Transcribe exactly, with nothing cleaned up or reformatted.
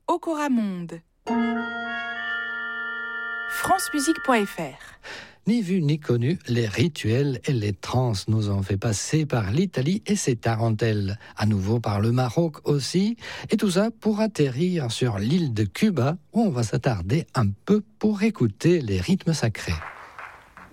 Okoramonde. francemusique point f r. Ni vu ni connu, les rituels et les transes nous ont fait passer par l'Italie et ses tarentelles, à nouveau par le Maroc aussi, et tout ça pour atterrir sur l'île de Cuba, où on va s'attarder un peu pour écouter les rythmes sacrés.